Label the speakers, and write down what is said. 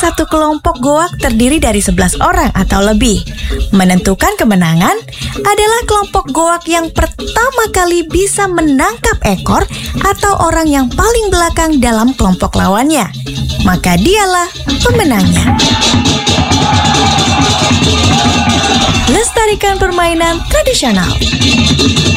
Speaker 1: satu kelompok goak terdiri dari 11 orang atau lebih. Menentukan kemenangan adalah kelompok goak yang pertama kali bisa menangkap ekor atau orang yang paling belakang dalam kelompok lawannya. Maka dialah pemenangnya. Lestarikan permainan tradisional.